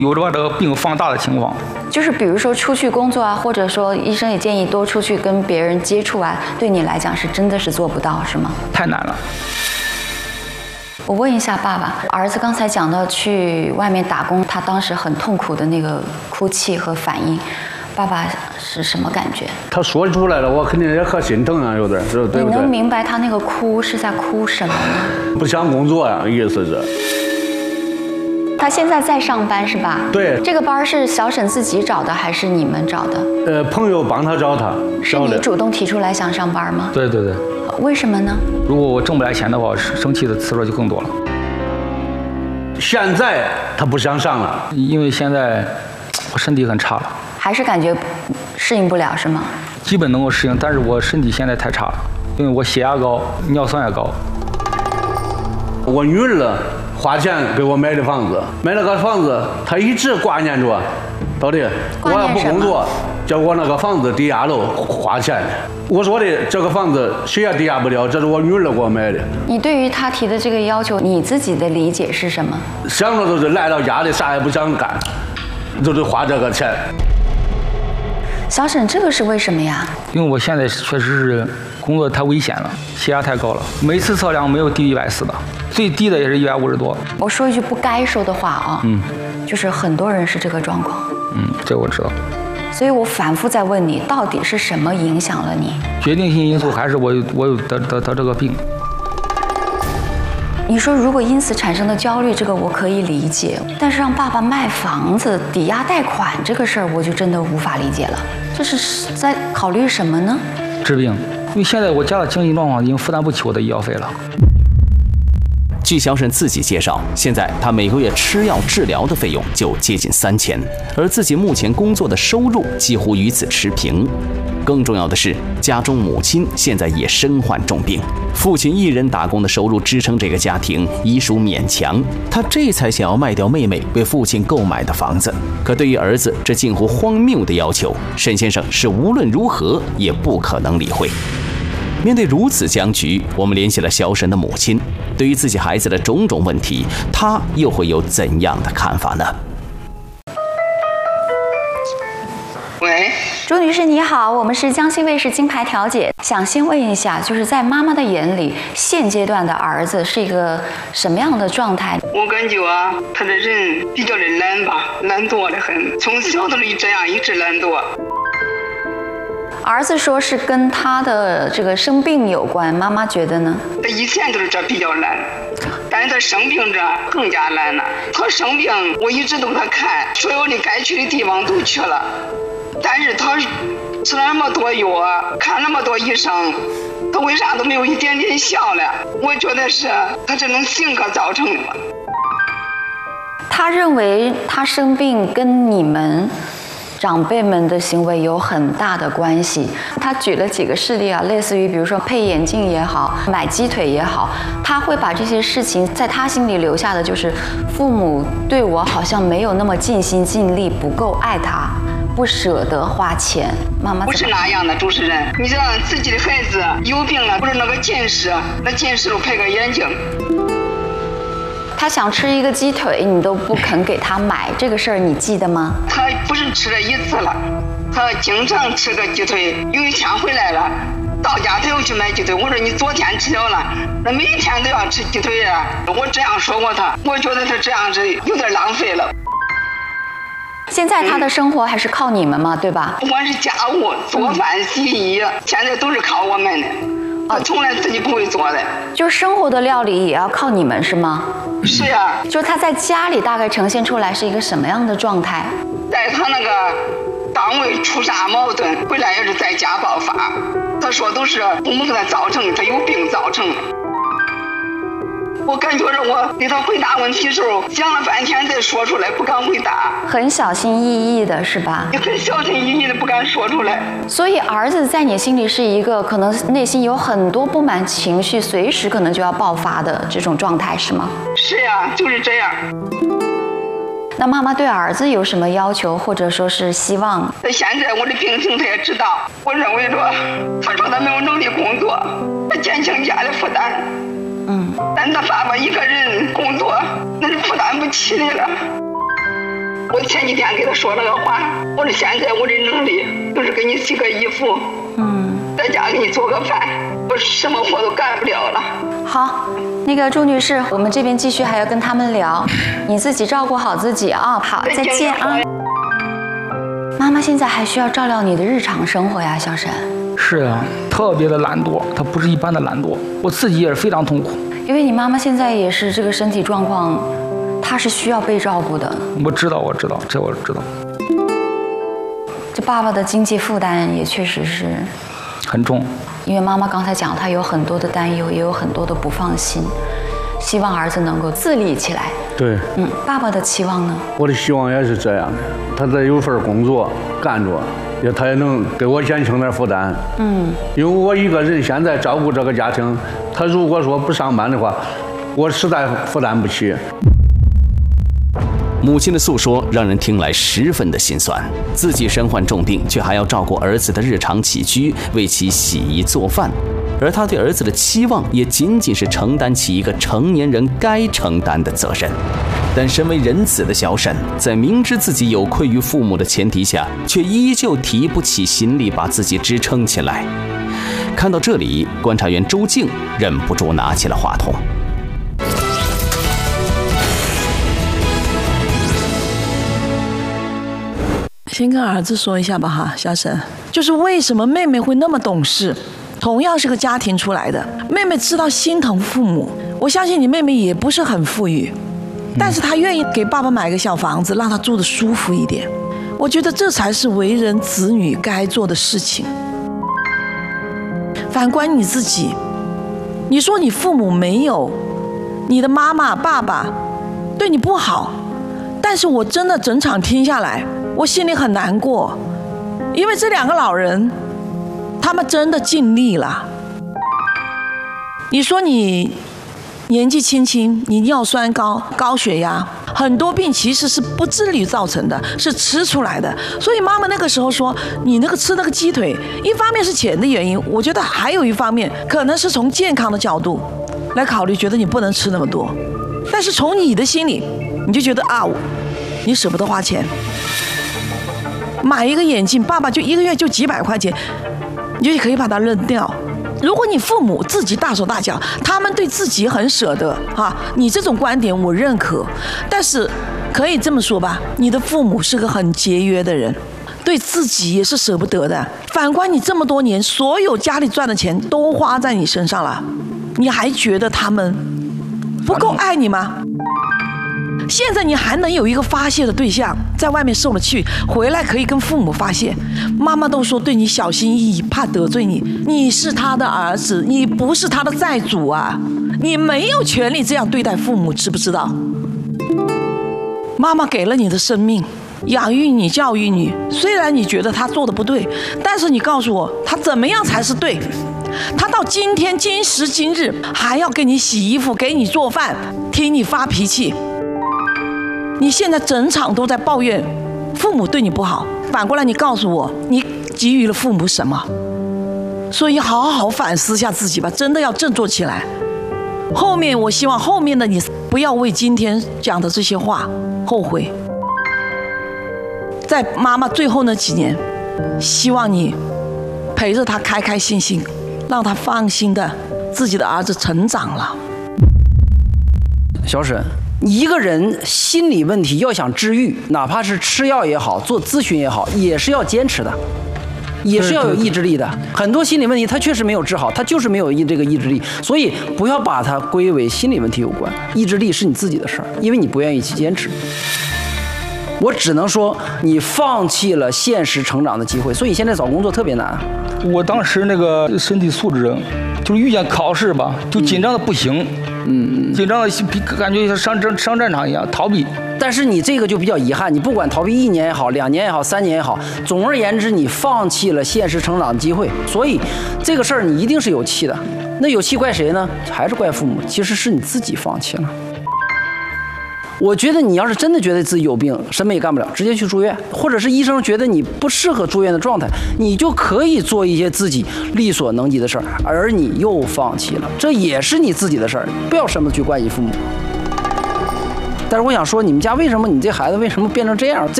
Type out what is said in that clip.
有着把这个病放大的情况。 就是比如说出去工作啊，或者说医生也建议多出去跟别人接触啊，对你来讲是真的是做不到，是吗？ 太难了。 我问一下爸爸，儿子刚才讲到去外面打工，他当时很痛苦的那个哭泣和反应，爸爸是什么感觉？ 他说出来了，我肯定也可心疼啊，有点，对不对？ 你能明白他那个哭是在哭什么吗？ 不想工作呀，意思是。 他现在在上班是吧？ 对。 这个班是小沈自己找的还是你们找的？ 朋友帮他找他。 是你主动提出来想上班吗？ 对对对。 为什么呢？ 如果我挣不来钱的话，生气的次数就更多了。 现在他不想上了， 因为现在我身体很差了。 还是感觉适应不了是吗？ 基本能够适应，但是我身体现在太差了，因为我血压高，尿酸也高。 我女儿花钱给我买的房子，买了个房子，她一直挂念着，到底我要不工作，叫我那个房子抵押了花钱。我说的这个房子谁也抵押不了，这是我女儿给我买的。 你对于他提的这个要求，你自己的理解是什么？ 想着都是来到家里啥也不想干，就是花这个钱。 小沈，这个是为什么呀？ 因为我现在确实是工作太危险了，血压太高了，每次测量没有低于140的，最低的也是150多。 我说一句不该说的话啊，就是很多人是这个状况。 这我知道。 所以我反复在问你，到底是什么影响了你？ 决定性因素还是我有得这个病。 你说如果因此产生的焦虑，这个我可以理解，但是让爸爸卖房子抵押贷款这个事儿，我就真的无法理解了。这是在考虑什么呢？ 治病，因为现在我家的经济状况已经负担不起我的医药费了。 据小沈自己介绍，现在他每个月吃药治疗的费用就接近3000，而自己目前工作的收入几乎与此持平。更重要的是，家中母亲现在也身患重病，父亲一人打工的收入支撑这个家庭已属勉强，他这才想要卖掉妹妹为父亲购买的房子。可对于儿子这近乎荒谬的要求，沈先生是无论如何也不可能理会。面对如此僵局，我们联系了小沈的母亲，对于自己孩子的种种问题，她又会有怎样的看法呢？ 喂， 朱女士你好，我们是江西卫视金牌调解，想先问一下，就是在妈妈的眼里，现阶段的儿子是一个什么样的状态？ 我感觉啊，他这人比较的懒吧，懒惰的很，从小都是这样，一直懒惰。 儿子说是跟他的这个生病有关，妈妈觉得呢？ 他以前都是这比较懒，但是他生病这更加懒了。他生病，我一直都给他看，所有的该去的地方都去了，但是他吃了那么多药，看那么多医生，他为啥都没有一点点效了？我觉得是他这种性格造成的吧。 他认为他生病跟你们长辈们的行为有很大的关系。他举了几个事例啊，类似于比如说配眼镜也好，买鸡腿也好，他会把这些事情在他心里留下的就是父母对我好像没有那么尽心尽力，不够爱他，不舍得花钱。妈妈不是那样的，主持人，你让自己的孩子有病了，不是那个近视，那近视都配个眼镜。 他想吃一个鸡腿，你都不肯给他买，这个事儿你记得吗？ 他不是吃了一次了，他经常吃个鸡腿。有一天回来了，到家他又去买鸡腿。我说你昨天吃了了，那每天都要吃鸡腿啊！我这样说过他，我觉得他这样是有点浪费了。 现在他的生活还是靠你们嘛，对吧？ 不管是家务、做饭、洗衣，现在都是靠我们的。他从来自己不会做的， 就是生活的料理也要靠你们是吗？ 是呀。 就是他在家里大概呈现出来是一个什么样的状态？ 在他那个单位出啥矛盾，回来也是在家爆发。他说都是父母给他造成的，他有病造成的。我感觉着我给他回答问题的时候，想了半天再说出来，不敢回答。 很小心翼翼的是吧？ 也很小心翼翼的，不敢说出来。 所以儿子在你心里是一个可能内心有很多不满情绪，随时可能就要爆发的这种状态是吗？ 是呀，就是这样。 那妈妈对儿子有什么要求，或者说是希望？ 现在我的病情他也知道，我认为说，他说他没有能力工作，他减轻家的负担。但他爸爸一个人工作，那是负担不起的了。 我前几天给他说了个话，我说现在我的能力就是给你洗个衣服，在家给你做个饭，我什么活都干不了了。 好，那个朱女士，我们这边继续还要跟他们聊，你自己照顾好自己啊。好，再见啊。妈妈现在还需要照料你的日常生活呀，小沈。 是啊，特别的懒惰，她不是一般的懒惰，我自己也是非常痛苦。 因为你妈妈现在也是这个身体状况，她是需要被照顾的。 我知道，这我知道。 这爸爸的经济负担也确实是很重。 因为妈妈刚才讲，她有很多的担忧，也有很多的不放心，希望儿子能够自立起来。 对， 爸爸的期望呢？ 我的希望也是这样的，他再有份工作干着，他也能给我减轻点负担。因为我一个人现在照顾这个家庭，他如果说不上班的话，我实在负担不起。 母亲的诉说让人听来十分的心酸，自己身患重病，却还要照顾儿子的日常起居，为其洗衣做饭，而他对儿子的期望也仅仅是承担起一个成年人该承担的责任。但身为人子的小沈，在明知自己有愧于父母的前提下，却依旧提不起心力把自己支撑起来。看到这里，观察员周静忍不住拿起了话筒。 先跟儿子说一下吧哈，小沈，就是为什么妹妹会那么懂事？同样是个家庭出来的，妹妹知道心疼父母。我相信你妹妹也不是很富裕，但是她愿意给爸爸买个小房子，让他住得舒服一点。我觉得这才是为人子女该做的事情。反观你自己，你说你父母没有，你的妈妈爸爸对你不好，但是我真的整场听下来，我心里很难过，因为这两个老人他们真的尽力了。你说你年纪轻轻，你尿酸高、高血压，很多病其实是不自律造成的，是吃出来的。所以妈妈那个时候说，你那个吃那个鸡腿，一方面是钱的原因，我觉得还有一方面可能是从健康的角度来考虑，觉得你不能吃那么多。但是从你的心里，你就觉得啊，你舍不得花钱。买一个眼镜，爸爸就一个月就几百块钱，你就可以把它扔掉。如果你父母自己大手大脚，他们对自己很舍得啊，你这种观点我认可。但是可以这么说吧，你的父母是个很节约的人，对自己也是舍不得的。反观你这么多年，所有家里赚的钱都花在你身上了，你还觉得他们不够爱你吗？现在你还能有一个发泄的对象，在外面受了气，回来可以跟父母发泄。妈妈都说对你小心翼翼，怕得罪你。你是他的儿子，你不是他的债主啊！你没有权利这样对待父母，知不知道？妈妈给了你的生命，养育你、教育你。虽然你觉得他做的不对，但是你告诉我，他怎么样才是对？他到今天今时今日还要给你洗衣服、给你做饭、听你发脾气。你现在整场都在抱怨父母对你不好，反过来你告诉我，你给予了父母什么？所以好好反思一下自己吧，真的要振作起来。后面我希望后面的你不要为今天讲的这些话后悔。在妈妈最后那几年，希望你陪着她开开心心，让她放心的自己的儿子成长了。 小沈，一个人心理问题要想治愈，哪怕是吃药也好，做咨询也好，也是要坚持的，也是要有意志力的。很多心理问题他确实没有治好，他就是没有这个意志力，所以不要把它归为心理问题有关，意志力是你自己的事儿，因为你不愿意去坚持。我只能说你放弃了现实成长的机会，所以现在找工作特别难。 我当时那个身体素质，就是遇见考试吧，就紧张的不行。紧张的感觉像上战场一样，逃避。 但是你这个就比较遗憾，你不管逃避1年也好，2年也好，3年也好，总而言之，你放弃了现实成长的机会。所以这个事儿你一定是有气的。那有气怪谁呢？还是怪父母？其实是你自己放弃了。我觉得你要是真的觉得自己有病，什么也干不了，直接去住院，或者是医生觉得你不适合住院的状态，你就可以做一些自己力所能及的事儿，而你又放弃了，这也是你自己的事儿，不要什么去怪你父母。 但是我想说，你们家为什么你这孩子为什么变成这样？